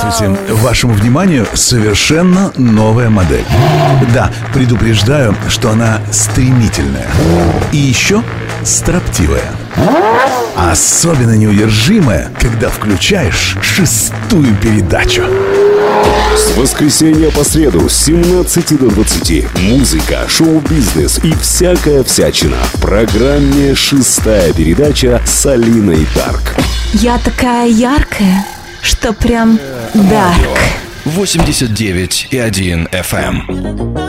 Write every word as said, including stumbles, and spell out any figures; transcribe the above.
Здравствуйте. Вашему вниманию совершенно новая модель. Да, предупреждаю, что она стремительная. И еще строптивая. Особенно неудержимая, когда включаешь шестую передачу. С воскресенья по среду с семнадцати до двадцати музыка, шоу-бизнес и всякая всячина в программе «Шестая передача» с Алиной Дарк. Я такая яркая, что прям дарк. восемьдесят девять и один эф эм.